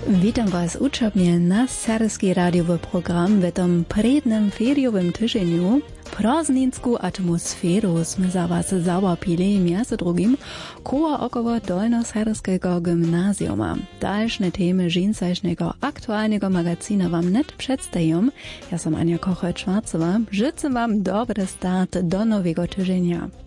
Witam Was uczebnie na serbski radiowy program w tym prednym feriowym tygodniu. Prazninsku atmosferu sme za Was załapili między drugim koło około Dolnoserbskiego gimnazjuma. Dalsze temy dzięsajsznego aktualnego magazina Wam net przedstawiam. Ja sam Ania Kochel-Schwarzowa. Życzę Wam dobry start do nowego tygodnia.